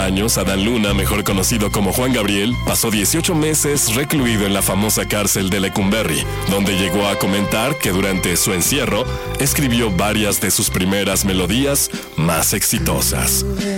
años, Adán Luna, mejor conocido como Juan Gabriel, pasó 18 meses recluido en la famosa cárcel de Lecumberri, donde llegó a comentar que durante su encierro escribió varias de sus primeras melodías más exitosas.